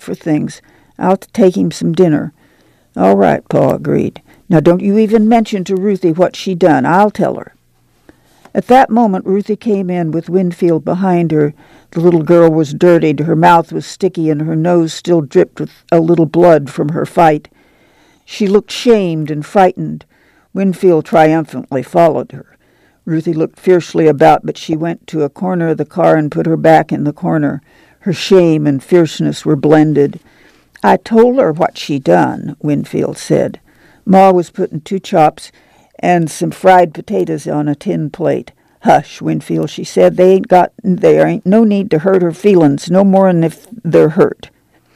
for things. I'll take him some dinner." "All right," Pa agreed. "Now don't you even mention to Ruthie what she done. I'll tell her." At that moment, Ruthie came in with Winfield behind her. The little girl was dirtied, her mouth was sticky, and her nose still dripped with a little blood from her fight. She looked shamed and frightened. Winfield triumphantly followed her. Ruthie looked fiercely about, but she went to a corner of the car and put her back in the corner. Her shame and fierceness were blended. "I told her what she done," Winfield said. Ma was putting 2 chops and some fried potatoes on a tin plate. "Hush, Winfield," she said. There ain't no need to hurt her feelings, no more'n if they're hurt."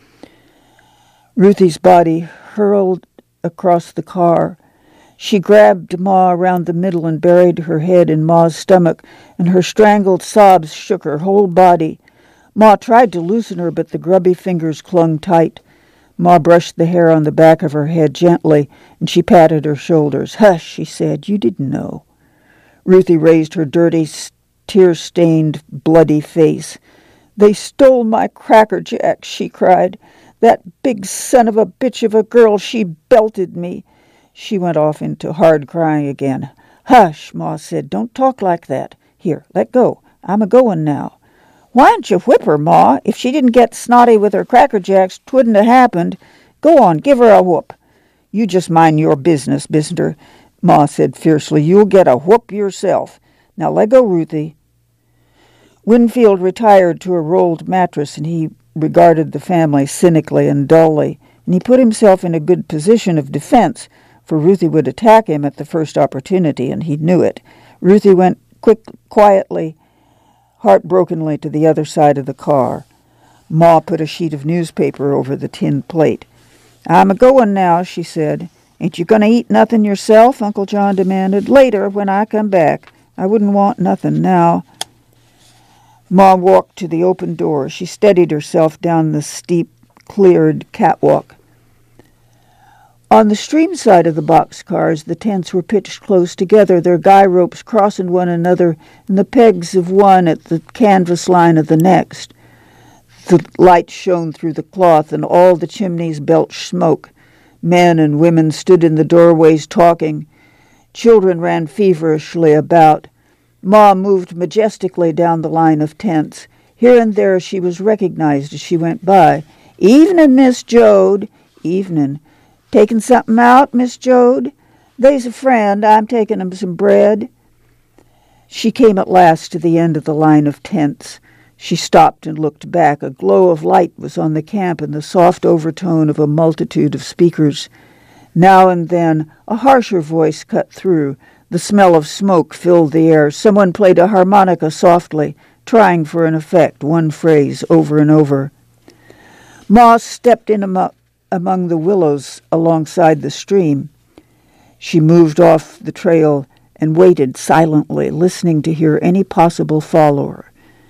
Ruthie's body hurled across the car. She grabbed Ma around the middle and buried her head in Ma's stomach, and her strangled sobs shook her whole body. Ma tried to loosen her, but the grubby fingers clung tight. Ma brushed the hair on the back of her head gently, and she patted her shoulders. "Hush," she said. "You didn't know." Ruthie raised her dirty, tear-stained, bloody face. "They stole my Cracker Jack," she cried. "That big son of a bitch of a girl, she belted me." She went off into hard crying again. "Hush," Ma said. "Don't talk like that. Here, let go. I'm a-going now." "Why'n't you whip her, Ma? If she didn't get snotty with her Cracker Jacks, 'twouldn't have happened. Go on, give her a whoop." "You just mind your business, mister," Ma said fiercely. "You'll get a whoop yourself. Now let go, Ruthie." Winfield retired to a rolled mattress, and he regarded the family cynically and dully, and he put himself in a good position of defense, for Ruthie would attack him at the first opportunity, and he knew it. Ruthie went quietly, heartbrokenly to the other side of the car. Ma put a sheet of newspaper over the tin plate. "I'm a-going now," she said. "Ain't you going to eat nothing yourself?" Uncle John demanded. "Later, when I come back. I wouldn't want nothing now." Ma walked to the open door. She steadied herself down the steep, cleared catwalk. On the stream side of the boxcars, the tents were pitched close together, their guy ropes crossing one another and the pegs of one at the canvas line of the next. The light shone through the cloth, and all the chimneys belched smoke. Men and women stood in the doorways talking. Children ran feverishly about. Ma moved majestically down the line of tents. Here and there she was recognized as she went by. "Evening, Miss Jode." "Evening." "Taking something out, Miss Jode?" "They's a friend. I'm taking 'em some bread." She came at last to the end of the line of tents. She stopped and looked back. A glow of light was on the camp and the soft overtone of a multitude of speakers. Now and then a harsher voice cut through. The smell of smoke filled the air. Someone played a harmonica softly, trying for an effect, one phrase over and over. Ma stepped in among the willows alongside the stream. She moved off the trail and waited silently, listening to hear any possible follower.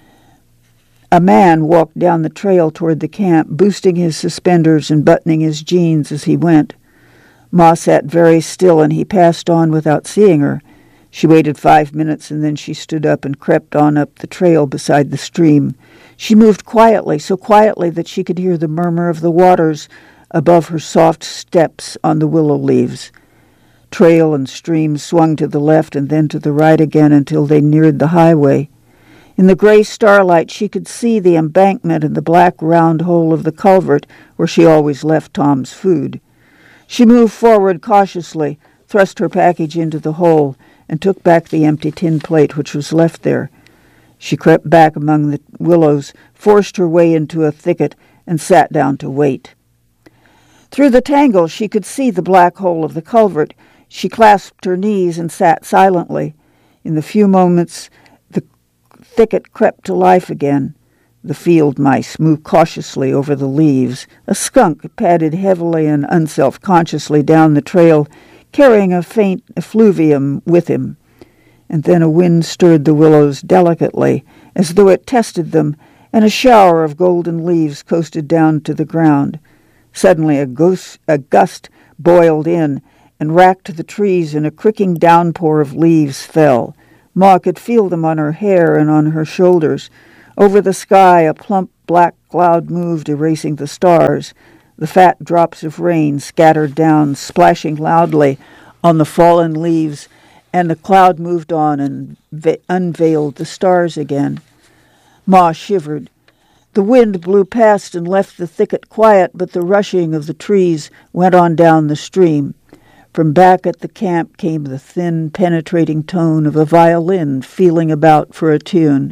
A man walked down the trail toward the camp, boosting his suspenders and buttoning his jeans as he went. Ma sat very still, and he passed on without seeing her. She waited 5 minutes, and then she stood up and crept on up the trail beside the stream. She moved quietly, so quietly that she could hear the murmur of the waters above her soft steps on the willow leaves. Trail and stream swung to the left and then to the right again until they neared the highway. In the gray starlight, she could see the embankment and the black round hole of the culvert where she always left Tom's food. She moved forward cautiously, thrust her package into the hole, and took back the empty tin plate which was left there. She crept back among the willows, forced her way into a thicket, and sat down to wait. Through the tangle, she could see the black hole of the culvert. She clasped her knees and sat silently. In the few moments, the thicket crept to life again. The field mice moved cautiously over the leaves. A skunk padded heavily and unselfconsciously down the trail, carrying a faint effluvium with him. And then a wind stirred the willows delicately, as though it tested them, and a shower of golden leaves coasted down to the ground. Suddenly a gust boiled in and racked the trees, and a cricking downpour of leaves fell. Ma could feel them on her hair and on her shoulders. Over the sky, a plump black cloud moved, erasing the stars. The fat drops of rain scattered down, splashing loudly on the fallen leaves, and the cloud moved on and unveiled the stars again. Ma shivered. The wind blew past and left the thicket quiet, but the rushing of the trees went on down the stream. From back at the camp came the thin, penetrating tone of a violin feeling about for a tune.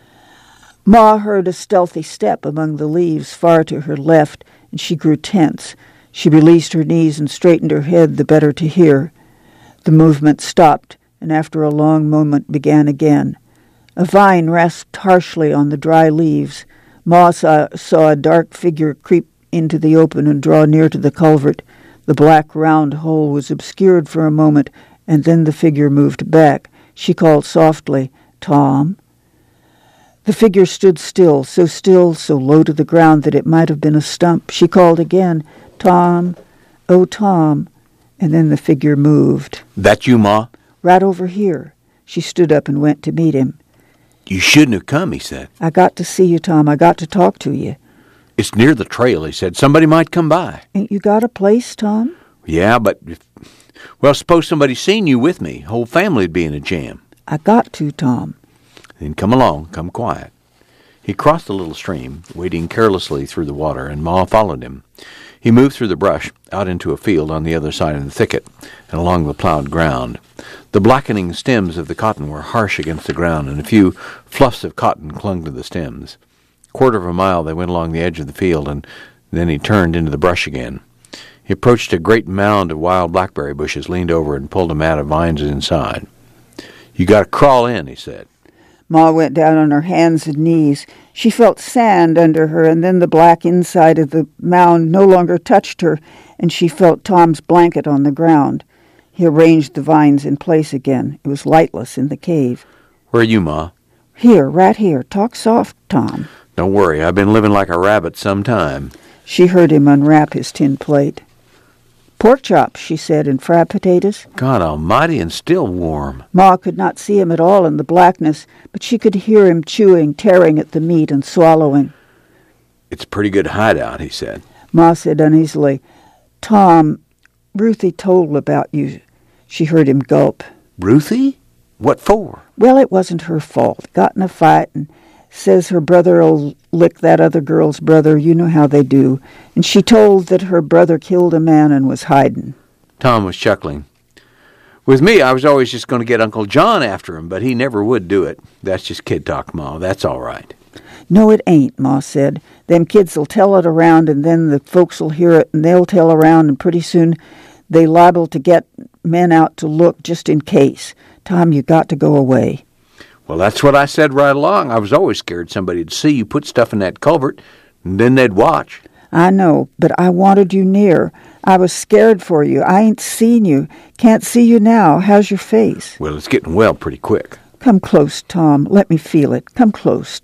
Ma heard a stealthy step among the leaves far to her left, and she grew tense. She released her knees and straightened her head the better to hear. The movement stopped, and after a long moment began again. A vine rasped harshly on the dry leaves. Ma saw a dark figure creep into the open and draw near to the culvert. The black round hole was obscured for a moment, and then the figure moved back. She called softly, "Tom." The figure stood still, so low to the ground that it might have been a stump. She called again, "Tom, oh Tom," and then the figure moved. "That you, Ma?" "Right over here." She stood up and went to meet him. "You shouldn't have come," he said. "I got to see you, Tom. I got to talk to you." "It's near the trail," he said. "Somebody might come by." "Ain't you got a place, Tom?" "Yeah, but suppose somebody's seen you with me. Whole family'd be in a jam." "I got to, Tom." "Then come along. Come quiet." He crossed the little stream, wading carelessly through the water, and Ma followed him. He moved through the brush, out into a field on the other side of the thicket, and along the plowed ground. The blackening stems of the cotton were harsh against the ground, and a few fluffs of cotton clung to the stems. Quarter of a mile they went along the edge of the field, and then he turned into the brush again. He approached a great mound of wild blackberry bushes, leaned over, and pulled a mat of vines inside. "You got to crawl in," he said. Ma went down on her hands and knees. She felt sand under her, and then the black inside of the mound no longer touched her, and she felt Tom's blanket on the ground. He arranged the vines in place again. It was lightless in the cave. "Where are you, Ma?" "Here, right here. Talk soft, Tom." "Don't worry. I've been living like a rabbit some time." She heard him unwrap his tin plate. "Pork chops," she said, "and fried potatoes." "God almighty, and still warm." Ma could not see him at all in the blackness, but she could hear him chewing, tearing at the meat and swallowing. "It's a pretty good hideout," he said. Ma said uneasily, "Tom, Ruthie told about you." She heard him gulp. "Ruthie? What for?" "Well, it wasn't her fault. Got in a fight and says her brother'll lick that other girl's brother. You know how they do. And she told that her brother killed a man and was hiding." Tom was chuckling. "With me, I was always just going to get Uncle John after him, but he never would do it. That's just kid talk, Ma. That's all right." "No, it ain't," Ma said. "Them kids'll tell it around, and then the folks'll hear it, and they'll tell around, and pretty soon they liable to get men out to look just in case. Tom, you got to go away." "Well, that's what I said right along. I was always scared somebody'd see you put stuff in that culvert, and then they'd watch." "I know, but I wanted you near. I was scared for you. I ain't seen you. Can't see you now. How's your face?" "Well, it's getting well pretty quick." "Come close, Tom. Let me feel it. Come close."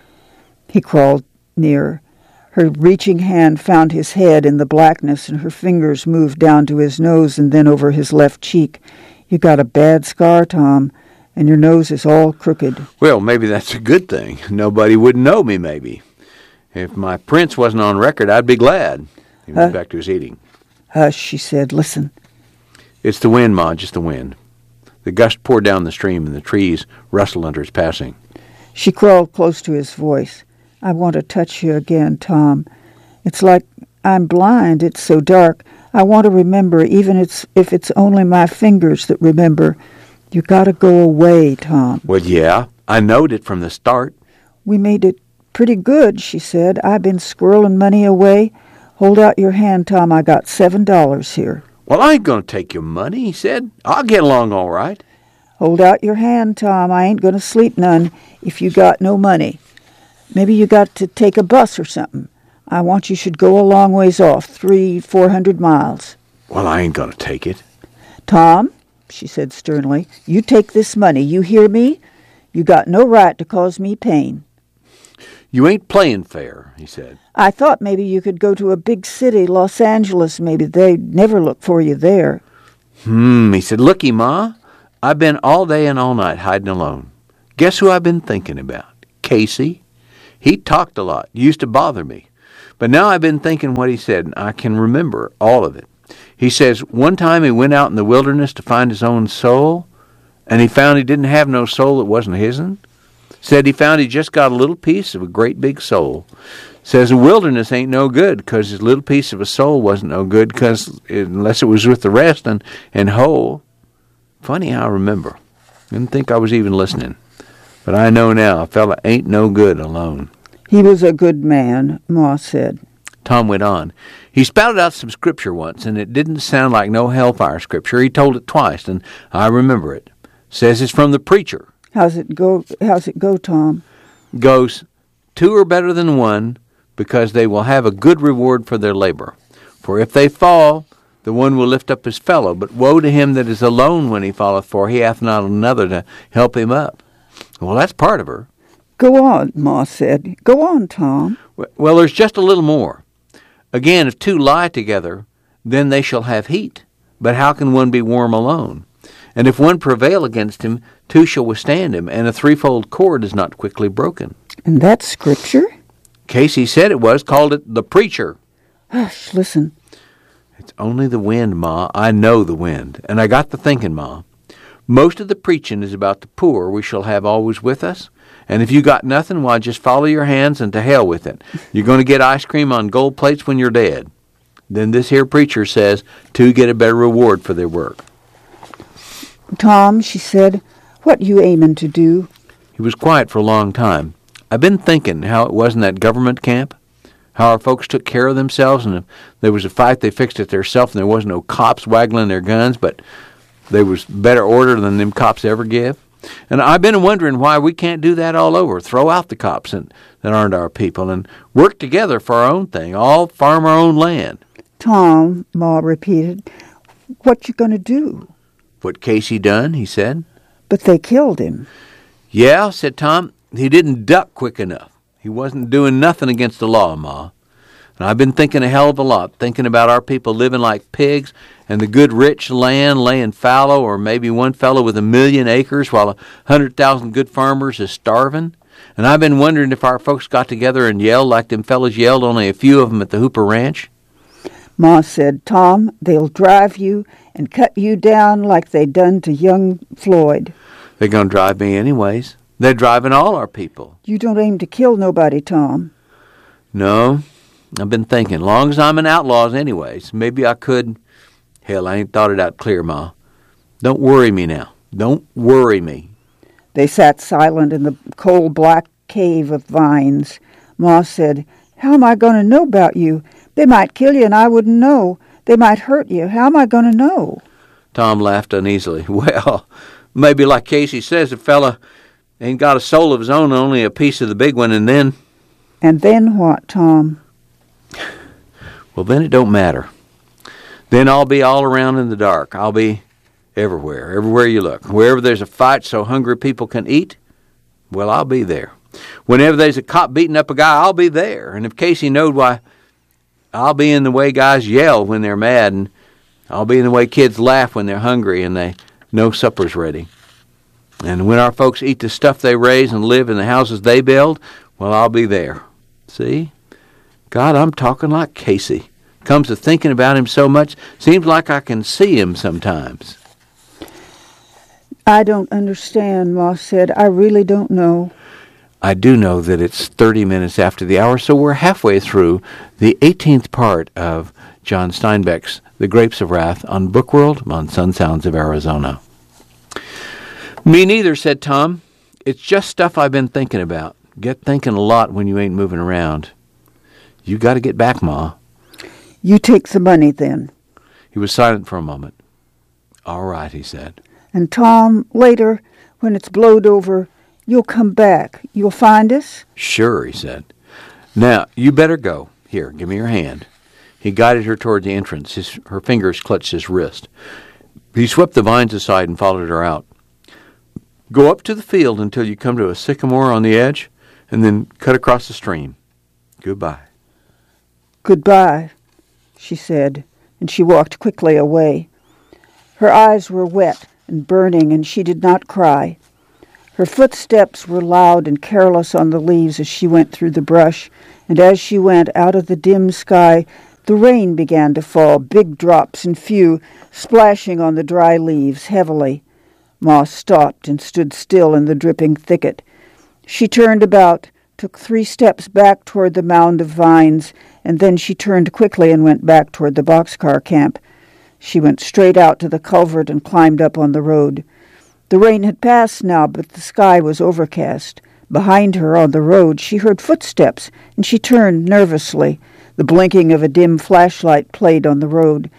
He crawled near. Her reaching hand found his head in the blackness, and her fingers moved down to his nose and then over his left cheek. "You got a bad scar, Tom, and your nose is all crooked." "Well, maybe that's a good thing. Nobody wouldn't know me, maybe. If my prince wasn't on record, I'd be glad." He went back to his eating. "Hush," she said. "Listen." "It's the wind, Ma, just the wind." The gust poured down the stream, and the trees rustled under his passing. She crawled close to his voice. "I want to touch you again, Tom. It's like I'm blind. It's so dark. I want to remember, even if it's only my fingers that remember. You got to go away, Tom." "Well, yeah, I knowed it from the start." "We made it pretty good," she said. "I've been squirreling money away. Hold out your hand, Tom. I got $7 here." "Well, I ain't going to take your money," he said. "I'll get along all right." "Hold out your hand, Tom. I ain't going to sleep none if you got no money. Maybe you got to take a bus or something. I want you should go a long ways off, 300-400 miles. "Well, I ain't going to take it." "Tom," she said sternly, "you take this money. You hear me? You got no right to cause me pain." "You ain't playing fair," he said. "I thought maybe you could go to a big city, Los Angeles maybe. They'd never look for you there." He said, "Looky, Ma, I've been all day and all night hiding alone. Guess who I've been thinking about? Casey. He talked a lot. Used to bother me. But now I've been thinking what he said, and I can remember all of it. He says one time he went out in the wilderness to find his own soul, and he found he didn't have no soul that wasn't his'n. Said he found he just got a little piece of a great big soul. Says the wilderness ain't no good because his little piece of a soul wasn't no good unless it was with the rest and whole. Funny how I remember. Didn't think I was even listening. But I know now a fella ain't no good alone. He was a good man, Ma said. Tom went on. He spouted out some scripture once, and it didn't sound like no hellfire scripture. He told it twice, and I remember it. Says it's from the preacher. How's it go, Tom? Goes, 2 are better than 1, because they will have a good reward for their labor. For if they fall, the one will lift up his fellow. But woe to him that is alone when he falleth, for he hath not another to help him up. Well, that's part of her. Go on, Ma said. Go on, Tom. Well, there's just a little more. Again, if 2 lie together, then they shall have heat. But how can one be warm alone? And if one prevail against him, 2 shall withstand him, and a threefold cord is not quickly broken. And that's scripture? Casey said it was, called it the preacher. Hush, listen. It's only the wind, Ma. I know the wind. And I got to thinking, Ma. Most of the preaching is about the poor we shall have always with us. And if you got nothing, why, just follow your hands and to hell with it. You're going to get ice cream on gold plates when you're dead. Then this here preacher says 2 get a better reward for their work. Tom, she said, what you aiming to do? He was quiet for a long time. I've been thinking how it was in that government camp, how our folks took care of themselves, and if there was a fight, they fixed it theirself, and there wasn't no cops waggling their guns, but there was better order than them cops ever give. And I've been wondering why we can't do that all over, throw out the cops that aren't our people, and work together for our own thing, all farm our own land. Tom, Ma repeated, what you going to do? What Casey done, he said. But they killed him. Yeah, said Tom, he didn't duck quick enough. He wasn't doing nothing against the law, Ma. And I've been thinking a hell of a lot, thinking about our people living like pigs and the good rich land laying fallow, or maybe one fellow with 1,000,000 acres while 100,000 good farmers is starving. And I've been wondering if our folks got together and yelled like them fellows yelled, only a few of them at the Hooper Ranch. Ma said, Tom, they'll drive you and cut you down like they done to young Floyd. They're going to drive me anyways. They're driving all our people. You don't aim to kill nobody, Tom. No, I've been thinking, long as I'm an outlaw anyways, maybe I could. Hell, I ain't thought it out clear, Ma. Don't worry me now. Don't worry me. They sat silent in the coal black cave of vines. Ma said, how am I going to know about you? They might kill you and I wouldn't know. They might hurt you. How am I going to know? Tom laughed uneasily. Well, maybe like Casey says, a fella ain't got a soul of his own, only a piece of the big one, and then... And then what, Tom? Well, then it don't matter. Then I'll be all around in the dark. I'll be everywhere you look. Wherever there's a fight so hungry people can eat, well, I'll be there. Whenever there's a cop beating up a guy, I'll be there. And if Casey knowed, why, I'll be in the way guys yell when they're mad, and I'll be in the way kids laugh when they're hungry and they know supper's ready. And when our folks eat the stuff they raise and live in the houses they build, well, I'll be there. See? God, I'm talking like Casey. Comes to thinking about him so much, seems like I can see him sometimes. I don't understand, Ma said. I really don't know. I do know that it's 30 minutes after the hour, so we're halfway through the 18th part of John Steinbeck's The Grapes of Wrath on Bookworld on Sun Sounds of Arizona. Me neither, said Tom. It's just stuff I've been thinking about. Get thinking a lot when you ain't moving around. You got to get back, Ma. You take the money, then. He was silent for a moment. All right, he said. And Tom, later, when it's blowed over, you'll come back. You'll find us? Sure, he said. Now, you better go. Here, give me your hand. He guided her toward the entrance. Her fingers clutched his wrist. He swept the vines aside and followed her out. Go up to the field until you come to a sycamore on the edge, and then cut across the stream. Goodbye. Goodbye, she said, and she walked quickly away. Her eyes were wet and burning, and she did not cry. Her footsteps were loud and careless on the leaves as she went through the brush, and as she went out of the dim sky, the rain began to fall, big drops and few, splashing on the dry leaves heavily. Ma stopped and stood still in the dripping thicket. She turned about, took 3 steps back toward the mound of vines, and then she turned quickly and went back toward the boxcar camp. She went straight out to the culvert and climbed up on the road. The rain had passed now, but the sky was overcast. Behind her on the road she heard footsteps, and she turned nervously. The blinking of a dim flashlight played on the road.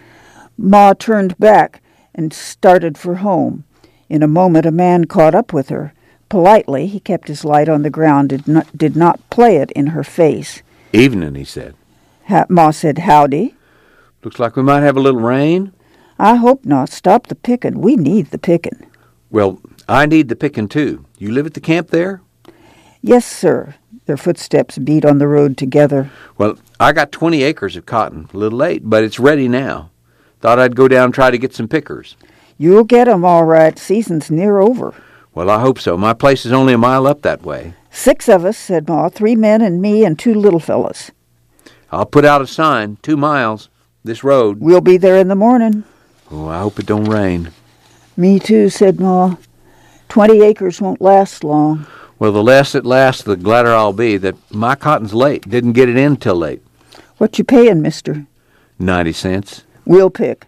Ma turned back and started for home. In a moment a man caught up with her. Politely, he kept his light on the ground and did not play it in her face. "Evening," he said. Ma said, "Howdy." "Looks like we might have a little rain." "I hope not. Stop the picking. We need the picking." "Well, I need the picking, too. You live at the camp there?" "Yes, sir." Their footsteps beat on the road together. "Well, I got 20 acres of cotton. A little late, but it's ready now. Thought I'd go down and try to get some pickers." "You'll get 'em all right. Season's near over." "Well, I hope so. My place is only a mile up that way." "6 of us," said Ma. 3 men and me and 2 little fellas. "I'll put out a sign, 2 miles, this road." "We'll be there in the morning." "Oh, I hope it don't rain." "Me too," said Ma. 20 acres won't last long." "Well, the less it lasts, the gladder I'll be that my cotton's late. Didn't get it in till late." "What you payin', mister?" 90 cents. "We'll pick.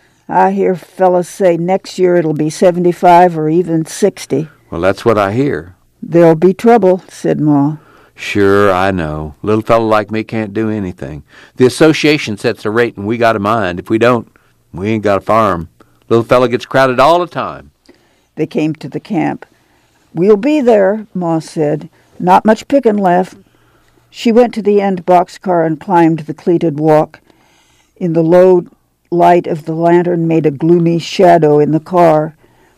I hear fellas say next year it'll be 75 or even 60. "Well, that's what I hear." "There'll be trouble," said Ma. "Sure, I know. Little fellow like me can't do anything. The association sets the rate and we got to mind. If we don't, we ain't got a farm. Little fellow gets crowded all the time." They came to the camp. "We'll be there," Ma said. "Not much picking left." She went to the end boxcar and climbed the cleated walk. In the low light of the lantern made a gloomy shadow in the car.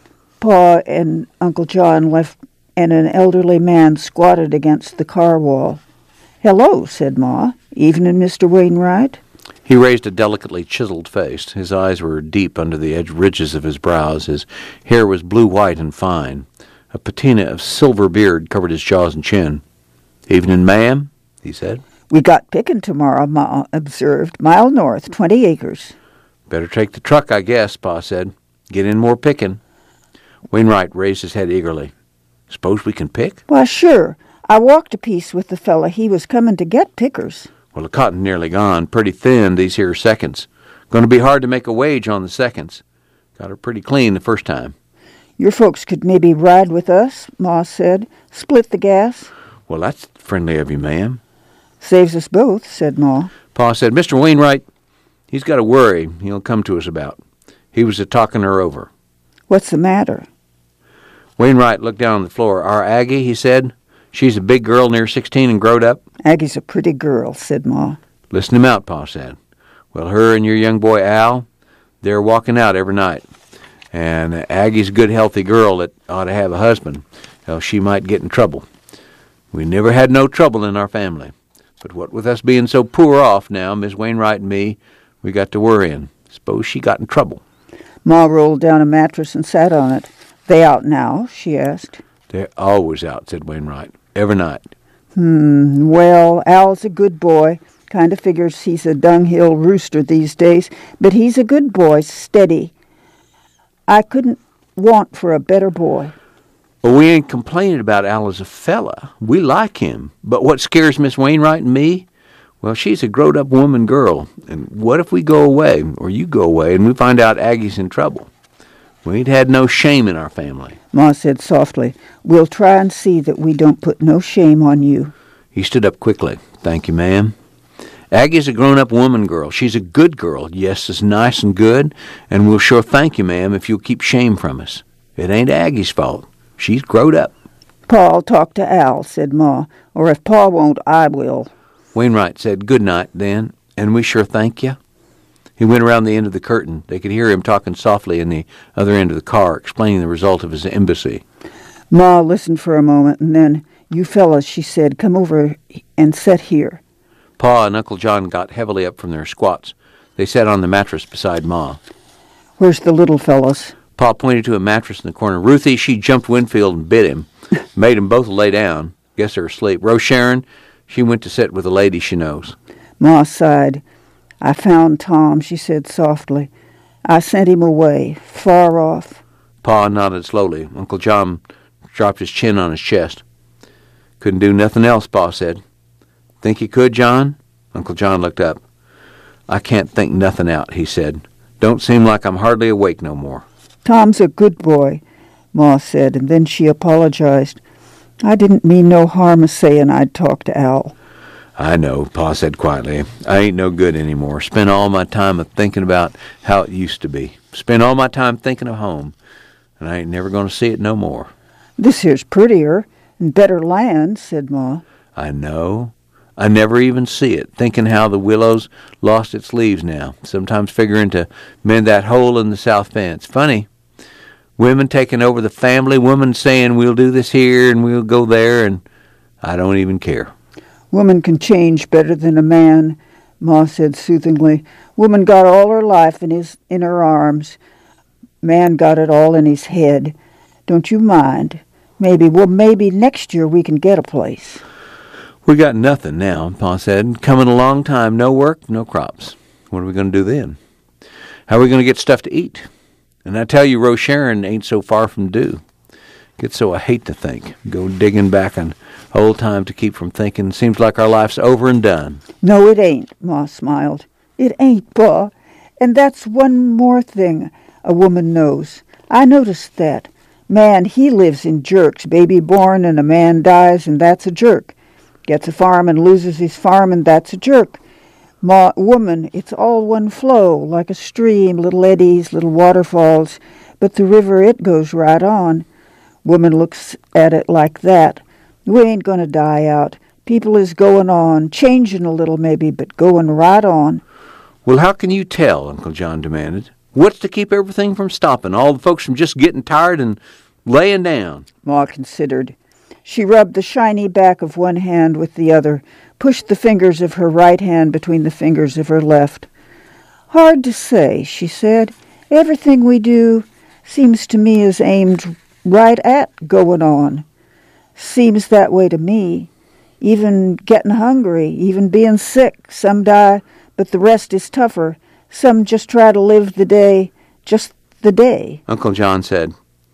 Pa and Uncle John left, and an elderly man squatted against the car wall. "Hello," said Ma. "Evening, Mr. Wainwright." He raised a delicately chiseled face. His eyes were deep under the ridges of his brows. His hair was blue-white and fine. A patina of silver beard covered his jaws and chin. "Evening, ma'am," he said. "We got picking tomorrow," Ma observed. "Mile north, 20 acres. "Better take the truck, I guess," Pa said. "Get in more picking." Wainwright raised his head eagerly. "Suppose we can pick?" "Why, sure. I walked a piece with the fella. He was coming to get pickers." "Well, the cotton nearly gone. Pretty thin, these here seconds. Going to be hard to make a wage on the seconds. Got her pretty clean the first time." "Your folks could maybe ride with us," Ma said. "Split the gas." "Well, that's friendly of you, ma'am." "Saves us both," said Ma. Pa said, "Mr. Wainwright, he's got a worry he'll come to us about. He was a-talking her over." "What's the matter?" Wainwright looked down on the floor. "Our Aggie," he said. "She's a big girl, near 16 and growed up." "Aggie's a pretty girl," said Ma. "Listen him out," Pa said. "Well, her and your young boy Al, they're walking out every night. And Aggie's a good, healthy girl that ought to have a husband, else she might get in trouble. We never had no trouble in our family. But what with us being so poor off now, Miss Wainwright and me, we got to worrying. Suppose she got in trouble." Ma rolled down a mattress and sat on it. "They out now?" she asked. "They're always out," said Wainwright. "Every night." Well, Al's a good boy. Kind of figures he's a dunghill rooster these days, but he's a good boy, steady. I couldn't want for a better boy." "Well, we ain't complaining about Al as a fella. We like him. But what scares Miss Wainwright and me? Well, she's a growed-up woman girl. And what if we go away, or you go away, and we find out Aggie's in trouble? We ain't had no shame in our family." Ma said softly, "We'll try and see that we don't put no shame on you." He stood up quickly. "Thank you, ma'am. Aggie's a grown-up woman girl. She's a good girl, yes, as nice and good, and we'll sure thank you, ma'am, if you'll keep shame from us. It ain't Aggie's fault. She's growed up." "Pa'll talk to Al," said Ma, "or if Pa won't, I will." Wainwright said, "Good night, then, and we sure thank you." He went around the end of the curtain. They could hear him talking softly in the other end of the car, explaining the result of his embassy. Ma listened for a moment, and then, "You fellas," she said, "come over and sit here." Pa and Uncle John got heavily up from their squats. They sat on the mattress beside Ma. "Where's the little fellas?" Pa pointed to a mattress in the corner. "Ruthie, she jumped Winfield and bit him. Made 'em both lay down. Guess they're asleep. Rose Sharon, she went to sit with a lady she knows. Ma sighed. I found Tom, she said softly. I sent him away, far off. Pa nodded slowly. Uncle John dropped his chin on his chest. Couldn't do nothing else, Pa said. Think you could, John? Uncle John looked up. I can't think nothing out, he said. Don't seem like I'm hardly awake no more. Tom's a good boy, Ma said, and then she apologized. I didn't mean no harm a saying I'd talk to Al. I know, Pa said quietly. I ain't no good anymore. Spend all my time thinking about how it used to be. Spend all my time thinking of home, and I ain't never going to see it no more. This here's prettier and better land, said Ma. I know. I never even see it, thinking how the willows lost its leaves now, sometimes figuring to mend that hole in the south fence. Funny. Women taking over the family, women saying we'll do this here and we'll go there, and I don't even care. Woman can change better than a man, Ma said soothingly. Woman got all her life in her arms. Man got it all in his head. Don't you mind. Maybe next year we can get a place. We got nothing now, Pa said. Coming a long time, no work, no crops. What are we going to do then? How are we going to get stuff to eat? And I tell you, Rose Sharon ain't so far from due. Get so I hate to think. Go digging back on old time to keep from thinking. Seems like our life's over and done. No, it ain't, Ma smiled. It ain't, Pa. And that's one more thing a woman knows. I noticed that. Man, he lives in jerks. Baby born and a man dies, and that's a jerk. Gets a farm and loses his farm, and that's a jerk. Woman, it's all one flow, like a stream, little eddies, little waterfalls. But the river, it goes right on. Woman looks at it like that. We ain't going to die out. People is going on, changing a little maybe, but going right on. Well, how can you tell, Uncle John demanded. What's to keep everything from stopping, all the folks from just getting tired and laying down? Ma considered. She rubbed the shiny back of one hand with the other, pushed the fingers of her right hand between the fingers of her left. Hard to say, she said. Everything we do seems to me is aimed right at going on. Seems that way to me. Even getting hungry, even being sick. Some die, but the rest is tougher. Some just try to live the day, just the day. Uncle John said,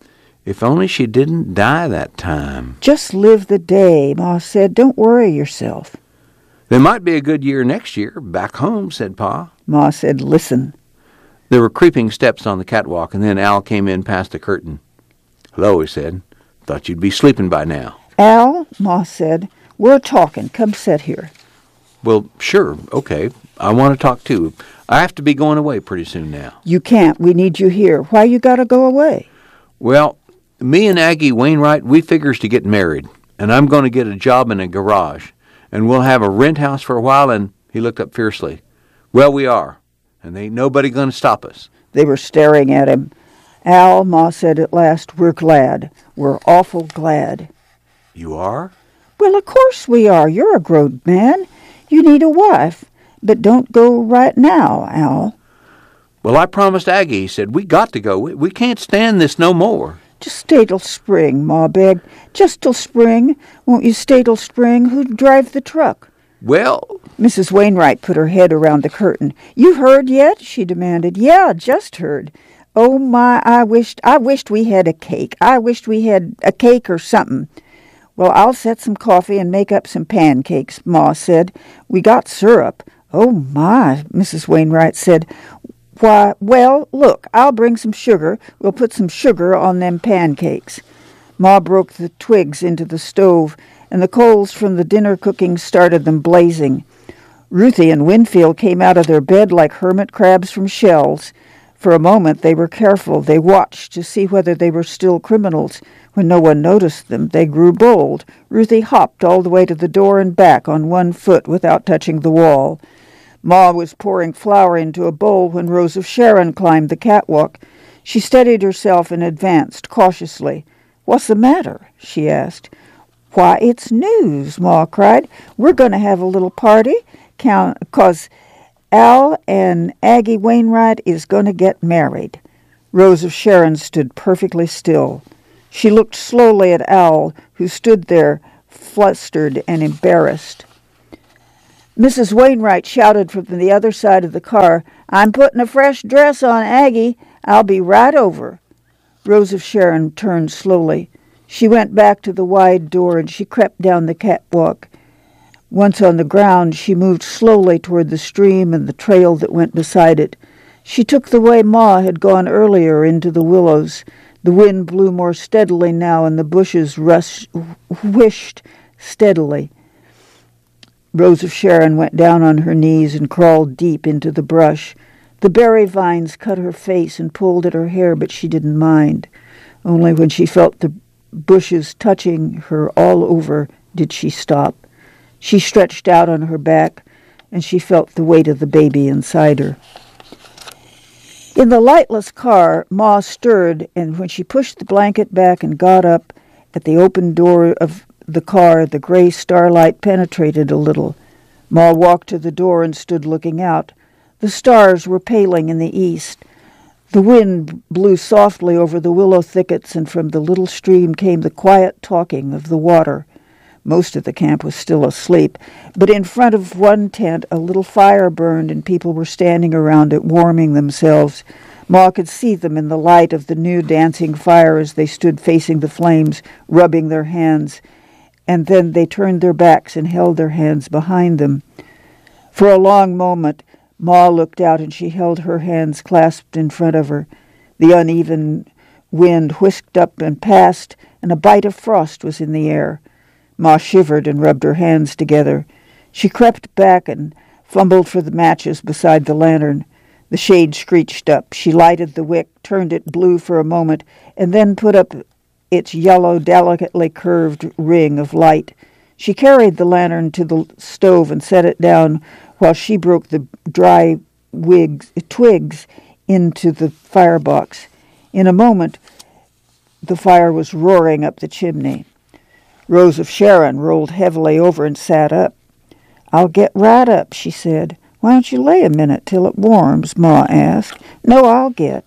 if only she didn't die that time. Just live the day, Ma said. Don't worry yourself. There might be a good year next year, back home, said Pa. Ma said, listen. There were creeping steps on the catwalk, and then Al came in past the curtain. Hello, he said. Thought you'd be sleeping by now. Al, Ma said, we're talking. Come sit here. Well, sure, okay. I want to talk too. I have to be going away pretty soon now. You can't. We need you here. Why you got to go away? Well, me and Aggie Wainwright, we figures to get married, and I'm going to get a job in a garage, and we'll have a rent house for a while, and he looked up fiercely. Well, we are, and there ain't nobody going to stop us. They were staring at him. Al, Ma said at last, we're glad. We're awful glad. You are? Well, of course we are. You're a grown man. You need a wife. But don't go right now, Al. Well, I promised Aggie, he said. We got to go. We can't stand this no more. Just stay till spring, Ma begged. Just till spring. Won't you stay till spring? Who'd drive the truck? Well... Mrs. Wainwright put her head around the curtain. You heard yet? She demanded. Yeah, just heard. Oh, my, I wished we had a cake. I wished we had a cake or something. Well, I'll set some coffee and make up some pancakes, Ma said. We got syrup. Oh, my, Mrs. Wainwright said. Why, well, look, I'll bring some sugar. We'll put some sugar on them pancakes. Ma broke the twigs into the stove, and the coals from the dinner cooking started them blazing. Ruthie and Winfield came out of their bed like hermit crabs from shells. For a moment they were careful. They watched to see whether they were still criminals. When no one noticed them, they grew bold. Ruthie hopped all the way to the door and back on one foot without touching the wall. Ma was pouring flour into a bowl when Rose of Sharon climbed the catwalk. She steadied herself and advanced cautiously. What's the matter? She asked. Why, it's news, Ma cried. We're going to have a little party, 'cause Al and Aggie Wainwright is going to get married. Rose of Sharon stood perfectly still. She looked slowly at Al, who stood there, flustered and embarrassed. Mrs. Wainwright shouted from the other side of the car, "I'm putting a fresh dress on Aggie. I'll be right over." Rose of Sharon turned slowly. She went back to the wide door and she crept down the catwalk. Once on the ground, she moved slowly toward the stream and the trail that went beside it. She took the way Ma had gone earlier into the willows. The wind blew more steadily now and the bushes whished steadily. Rose of Sharon went down on her knees and crawled deep into the brush. The berry vines cut her face and pulled at her hair, but she didn't mind. Only when she felt the bushes touching her all over did she stop. She stretched out on her back, and she felt the weight of the baby inside her. In the lightless car, Ma stirred, and when she pushed the blanket back and got up at the open door of the car, the gray starlight penetrated a little. Ma walked to the door and stood looking out. The stars were paling in the east. The wind blew softly over the willow thickets, and from the little stream came the quiet talking of the water. Most of the camp was still asleep, but in front of one tent a little fire burned and people were standing around it warming themselves. Ma could see them in the light of the new dancing fire as they stood facing the flames, rubbing their hands, and then they turned their backs and held their hands behind them. For a long moment, Ma looked out and she held her hands clasped in front of her. The uneven wind whisked up and past, and a bite of frost was in the air. Ma shivered and rubbed her hands together. She crept back and fumbled for the matches beside the lantern. The shade screeched up. She lighted the wick, turned it blue for a moment, and then put up its yellow, delicately curved ring of light. She carried the lantern to the stove and set it down while she broke the dry twigs into the firebox. In a moment, the fire was roaring up the chimney. Rose of Sharon rolled heavily over and sat up. "I'll get right up," she said. "Why don't you lay a minute till it warms?" Ma asked. "No, I'll get."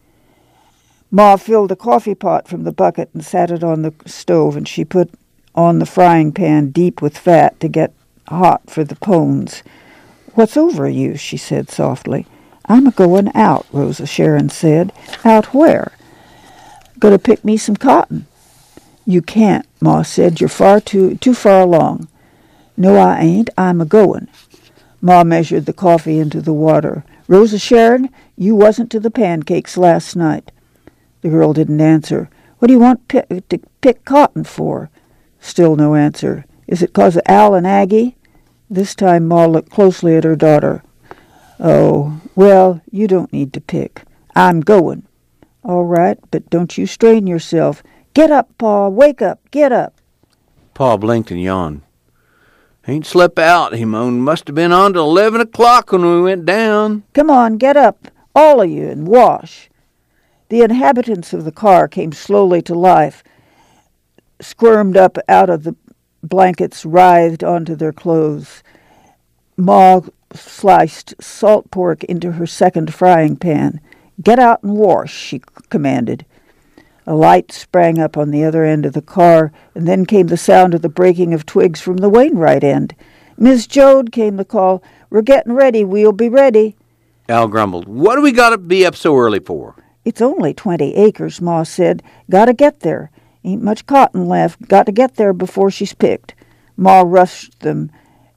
Ma filled a coffee pot from the bucket and sat it on the stove, and she put on the frying pan deep with fat to get hot for the pones. "What's over you?" she said softly. "I'm a-going out," Rose of Sharon said. "Out where?" "Gonna pick me some cotton." "You can't," Ma said. "You're too far along." "No, I ain't. I'm a-going." Ma measured the coffee into the water. "Rose of Sharon, you wasn't to the pancakes last night." The girl didn't answer. "What do you want to pick cotton for?" Still no answer. "Is it 'cause of Al and Aggie?" This time Ma looked closely at her daughter. "Oh, well, you don't need to pick. I'm going." "All right, but don't you strain yourself. Get up, Pa. Wake up. Get up." Pa blinked and yawned. "Ain't slept out," he moaned. "Must have been on till 11 o'clock when we went down." "Come on, get up, all of you, and wash." The inhabitants of the car came slowly to life, squirmed up out of the blankets, writhed onto their clothes. Ma sliced salt pork into her second frying pan. "Get out and wash," she commanded. A light sprang up on the other end of the car, and then came the sound of the breaking of twigs from the Wainwright end. "Miss Jode," came the call. "We're getting ready. We'll be ready." Al grumbled. "What do we got to be up so early for?" "It's only 20 acres, Ma said. Gotta get there. Ain't much cotton left. Got to get there before she's picked." Ma rushed them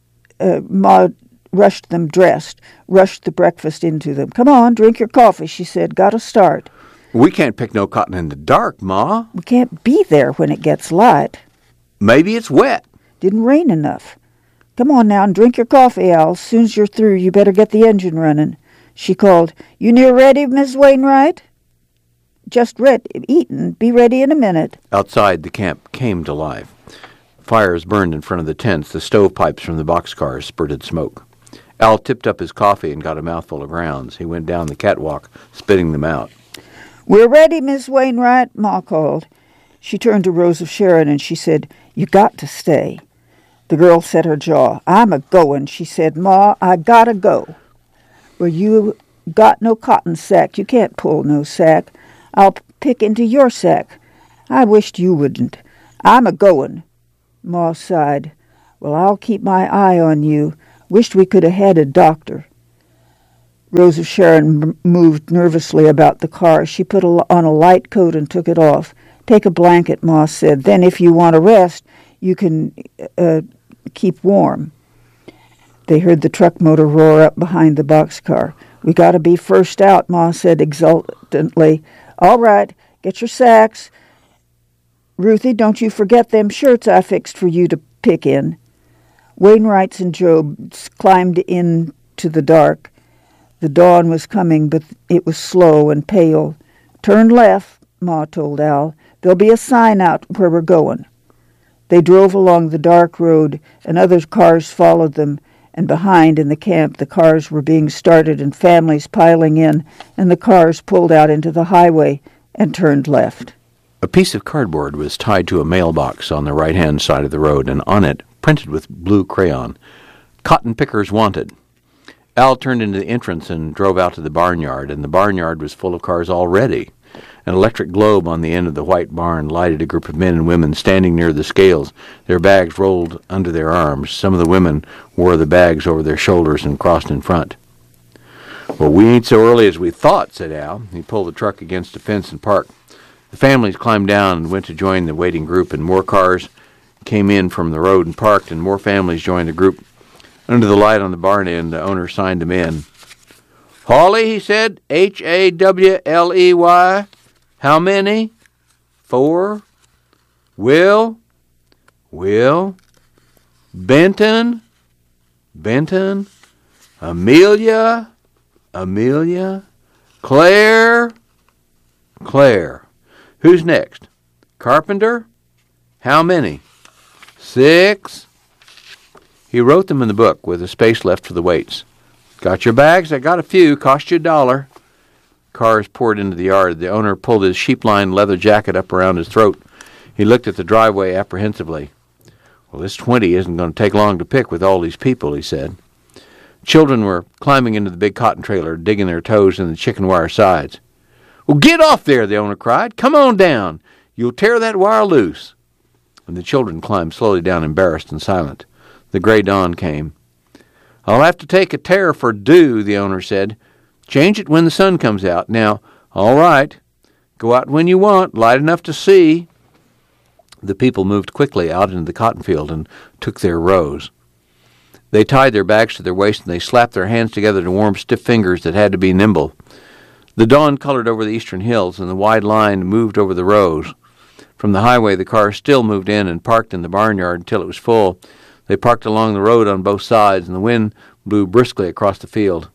dressed, rushed the breakfast into them. "Come on, drink your coffee," she said. "Gotta start." "We can't pick no cotton in the dark, Ma." "We can't be there when it gets light." "Maybe it's wet." "Didn't rain enough." "Come on now and drink your coffee, Al. Soon's you're through, you better get the engine running." She called, "You near ready, Miss Wainwright?" "Just eatin'. Be ready in a minute." Outside, the camp came to life. Fires burned in front of the tents. The stovepipes from the boxcars spurted smoke. Al tipped up his coffee and got a mouthful of grounds. He went down the catwalk, spitting them out. "We're ready, Miss Wainwright," Ma called. She turned to Rose of Sharon and she said, "You got to stay." The girl set her jaw. "I'm a-goin'," she said. "Ma, I gotta go." "Well, you got no cotton sack. You can't pull no sack. I'll pick into your sack. I wished you wouldn't. I'm a-goin'." Ma sighed. "Well, I'll keep my eye on you. Wished we could have had a doctor." Rosa Sharon moved nervously about the car. She put on a light coat and took it off. "Take a blanket," Ma said. "Then if you want to rest, you can keep warm." They heard the truck motor roar up behind the boxcar. "We got to be first out," Ma said exultantly. "All right, get your sacks. Ruthie, don't you forget them shirts I fixed for you to pick in." Wainwrights and Jobs climbed into the dark. The dawn was coming, but it was slow and pale. "Turn left," Ma told Al. "There'll be a sign out where we're going." They drove along the dark road, and other cars followed them, and behind in the camp the cars were being started and families piling in, and the cars pulled out into the highway and turned left. A piece of cardboard was tied to a mailbox on the right-hand side of the road, and on it, printed with blue crayon, "Cotton Pickers Wanted." Al turned into the entrance and drove out to the barnyard, and the barnyard was full of cars already. An electric globe on the end of the white barn lighted a group of men and women standing near the scales, their bags rolled under their arms. Some of the women wore the bags over their shoulders and crossed in front. "Well, we ain't so early as we thought," said Al. He pulled the truck against a fence and parked. The families climbed down and went to join the waiting group, and more cars came in from the road and parked, and more families joined the group. Under the light on the barn end, the owner signed them in. "Hawley," he said, "Hawley. How many?" "4. Will. Benton. Amelia. Claire. Who's next? Carpenter. How many? 6. He wrote them in the book with a space left for the weights. "Got your bags? I got a few. Cost you $1. Cars poured into the yard. The owner pulled his sheep-lined leather jacket up around his throat. He looked at the driveway apprehensively. "Well, this 20 isn't going to take long to pick with all these people," he said. Children were climbing into the big cotton trailer, digging their toes in the chicken wire sides. "Well, get off there," the owner cried. "Come on down. You'll tear that wire loose." And the children climbed slowly down, embarrassed and silent. The gray dawn came. "I'll have to take a tear for dew," the owner said. "Change it when the sun comes out. Now, all right. Go out when you want, light enough to see." The people moved quickly out into the cotton field and took their rows. They tied their bags to their waists, and they slapped their hands together to warm stiff fingers that had to be nimble. The dawn colored over the eastern hills, and the wide line moved over the rows. From the highway, the cars still moved in and parked in the barnyard until it was full. They parked along the road on both sides, and the wind blew briskly across the field.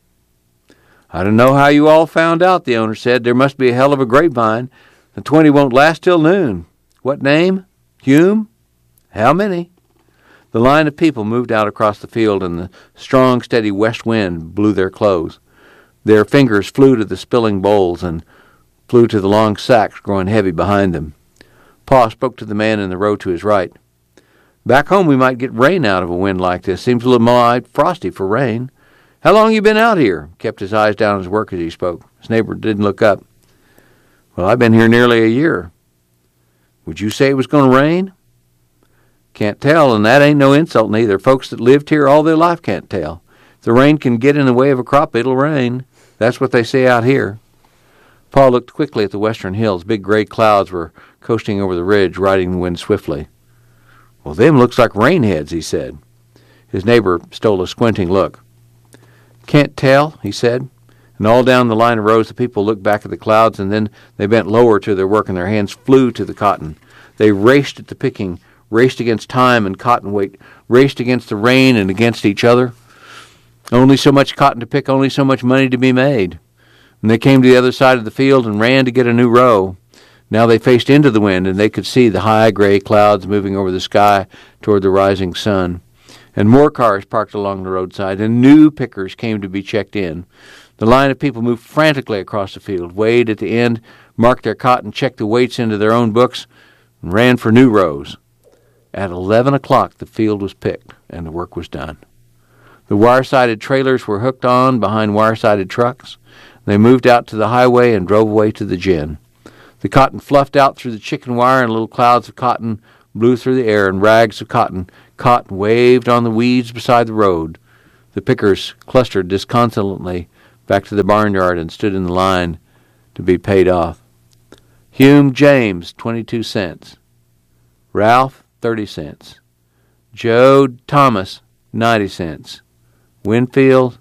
"I don't know how you all found out," the owner said. "There must be a hell of a grapevine. The 20 won't last till noon. What name? Hume? How many?" The line of people moved out across the field, and the strong, steady west wind blew their clothes. Their fingers flew to the spilling bowls and flew to the long sacks growing heavy behind them. Pa spoke to the man in the row to his right. "Back home we might get rain out of a wind like this. Seems a little mild frosty for rain. How long you been out here?" Kept his eyes down his work as he spoke. His neighbor didn't look up. "Well, I've been here nearly a year." "Would you say it was going to rain?" "Can't tell, and that ain't no insult neither. Folks that lived here all their life can't tell. If the rain can get in the way of a crop, it'll rain. That's what they say out here." Pa looked quickly at the western hills. Big gray clouds were coasting over the ridge, riding the wind swiftly. "Well, them looks like rainheads," he said. His neighbor stole a squinting look. "Can't tell," he said. And all down the line of rows, the people looked back at the clouds, and then they bent lower to their work, and their hands flew to the cotton. They raced at the picking, raced against time and cotton weight, raced against the rain and against each other. Only so much cotton to pick, only so much money to be made. And they came to the other side of the field and ran to get a new row. Now they faced into the wind, and they could see the high gray clouds moving over the sky toward the rising sun. And more cars parked along the roadside, and new pickers came to be checked in. The line of people moved frantically across the field, weighed at the end, marked their cotton, checked the weights into their own books, and ran for new rows. At 11 o'clock, the field was picked, and the work was done. The wire-sided trailers were hooked on behind wire-sided trucks. They moved out to the highway and drove away to the gin. The cotton fluffed out through the chicken wire, and little clouds of cotton blew through the air, and rags of cotton caught and waved on the weeds beside the road. The pickers clustered disconsolately back to the barnyard and stood in the line to be paid off. Hume James, 22 cents. Ralph, 30 cents. Joe Thomas, 90 cents. Winfield,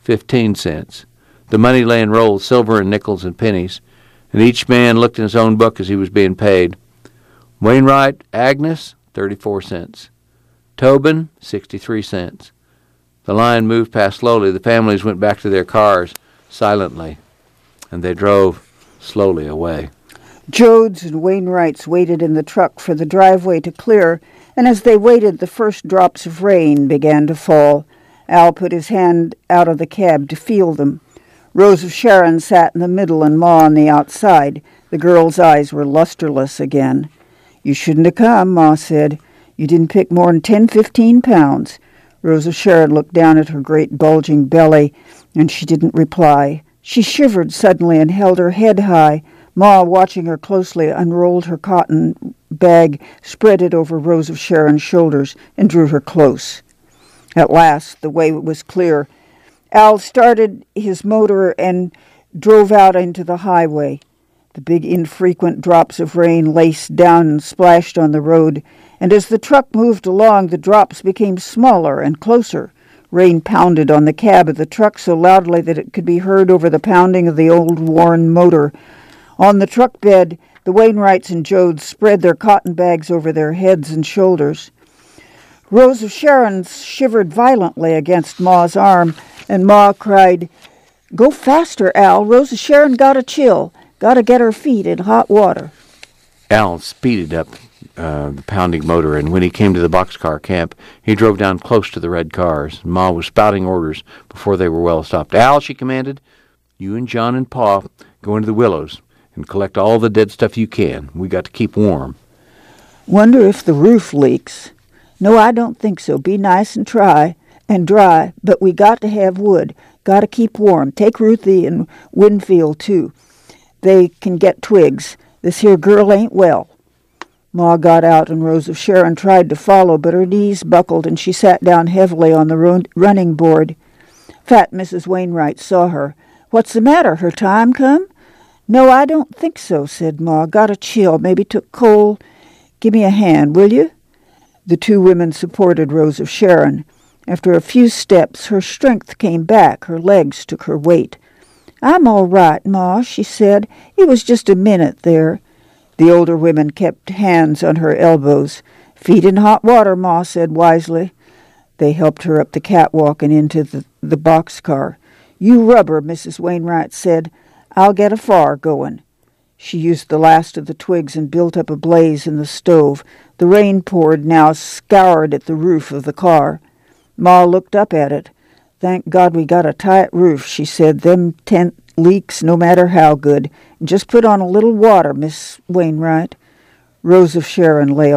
15 cents. The money lay in rolls, silver and nickels and pennies, and each man looked in his own book as he was being paid. Wainwright, Agnes, 34 cents. Tobin, 63 cents. The line moved past slowly. The families went back to their cars silently, and they drove slowly away. Jodes and Wainwrights waited in the truck for the driveway to clear, and as they waited, the first drops of rain began to fall. Al put his hand out of the cab to feel them. Rose of Sharon sat in the middle and Ma on the outside. The girl's eyes were lusterless again. "You shouldn't have come," Ma said. "You didn't pick more than 10-15 pounds. Rose of Sharon looked down at her great bulging belly, and she didn't reply. She shivered suddenly and held her head high. Ma, watching her closely, unrolled her cotton bag, spread it over Rose of Sharon's shoulders, and drew her close. At last, the way was clear. Al started his motor and drove out into the highway. The big infrequent drops of rain laced down and splashed on the road, and as the truck moved along, the drops became smaller and closer. Rain pounded on the cab of the truck so loudly that it could be heard over the pounding of the old worn motor. On the truck bed, the Wainwrights and Jodes spread their cotton bags over their heads and shoulders. Rose of Sharon shivered violently against Ma's arm, and Ma cried, "Go faster, Al. Rose of Sharon got a chill. Got to get her feet in hot water." Al speeded up the pounding motor, and when he came to the boxcar camp, he drove down close to the red cars. Ma was spouting orders before they were well stopped. "Al," she commanded, "you and John and Pa go into the willows and collect all the dead stuff you can. We got to keep warm." "Wonder if the roof leaks." "No, I don't think so. Be nice and dry, but we got to have wood. Got to keep warm. Take Ruthie and Winfield, too. They can get twigs. This here girl ain't well." Ma got out, and Rose of Sharon tried to follow, but her knees buckled, and she sat down heavily on the running board. Fat Mrs. Wainwright saw her. "What's the matter? Her time come?" "No, I don't think so," said Ma. "Got a chill. Maybe took cold. Give me a hand, will you?" The two women supported Rose of Sharon. After a few steps, her strength came back. Her legs took her weight. "I'm all right, Ma," she said. "It was just a minute there." The older women kept hands on her elbows. "Feet in hot water," Ma said wisely. They helped her up the catwalk and into the boxcar. "You rubber," Mrs. Wainwright said. "I'll get a fire going." She used the last of the twigs and built up a blaze in the stove. The rain poured now, scoured at the roof of the car. Ma looked up at it. "Thank God we got a tight roof," she said. "Them tent leaks no matter how good. Just put on a little water, Miss Wainwright." Rose of Sharon lay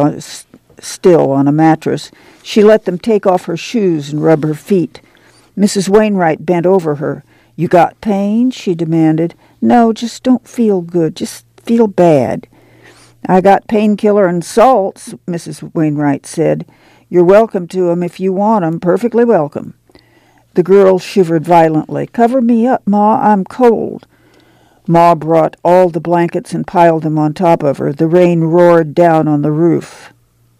still on a mattress. She let them take off her shoes and rub her feet. Mrs. Wainwright bent over her. "You got pain?" she demanded. "No, just don't feel good. Just feel bad." "I got painkiller and salts," Mrs. Wainwright said. "You're welcome to 'em if you want 'em. Perfectly welcome." The girl shivered violently. "Cover me up, Ma. I'm cold." Ma brought all the blankets and piled them on top of her. The rain roared down on the roof.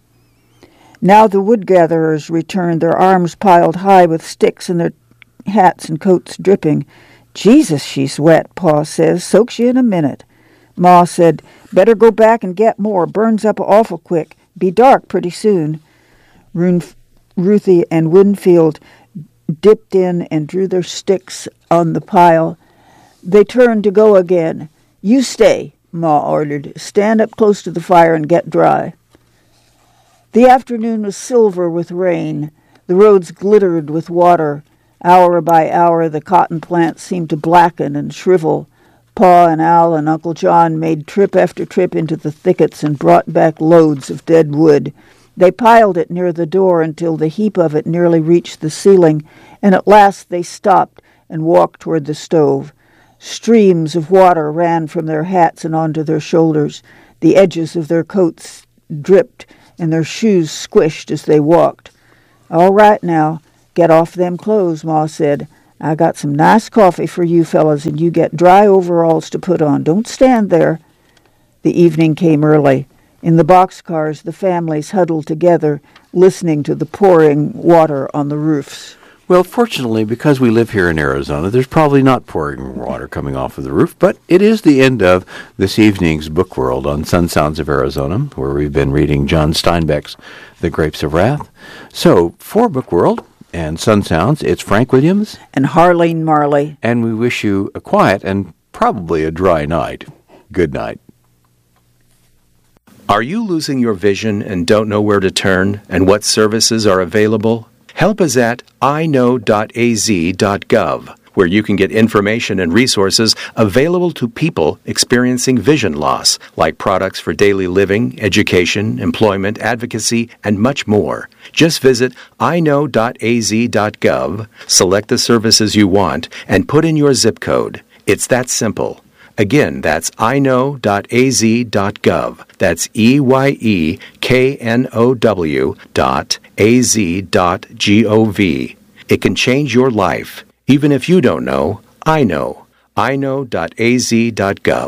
Now the wood-gatherers returned, their arms piled high with sticks and their hats and coats dripping. "Jesus, she's wet," Pa says. "Soaks you in a minute." Ma said, "Better go back and get more. Burns up awful quick. Be dark pretty soon." Ruthie and Winfield dipped in and drew their sticks on the pile. They turned to go again. "You stay," Ma ordered. "Stand up close to the fire and get dry." The afternoon was silver with rain. The roads glittered with water. Hour by hour, the cotton plants seemed to blacken and shrivel. Pa and Al and Uncle John made trip after trip into the thickets and brought back loads of dead wood. They piled it near the door until the heap of it nearly reached the ceiling, and at last they stopped and walked toward the stove. Streams of water ran from their hats and onto their shoulders. The edges of their coats dripped, and their shoes squished as they walked. "All right now, get off them clothes," Ma said. "I got some nice coffee for you fellas, and you get dry overalls to put on. Don't stand there." The evening came early. In the boxcars, the families huddled together, listening to the pouring water on the roofs. Well, fortunately, because we live here in Arizona, there's probably not pouring water coming off of the roof, but it is the end of this evening's Book World on Sun Sounds of Arizona, where we've been reading John Steinbeck's The Grapes of Wrath. So, for Book World and Sun Sounds, it's Frank Williams and Harlene Marley. And we wish you a quiet and probably a dry night. Good night. Are you losing your vision and don't know where to turn and what services are available? Help is at iknow.az.gov, where you can get information and resources available to people experiencing vision loss, like products for daily living, education, employment, advocacy, and much more. Just visit iknow.az.gov, select the services you want, and put in your zip code. It's that simple. Again, that's iknow.az.gov. That's EYEKNOW.az.gov. It can change your life. Even if you don't know, I know. iknow.az.gov.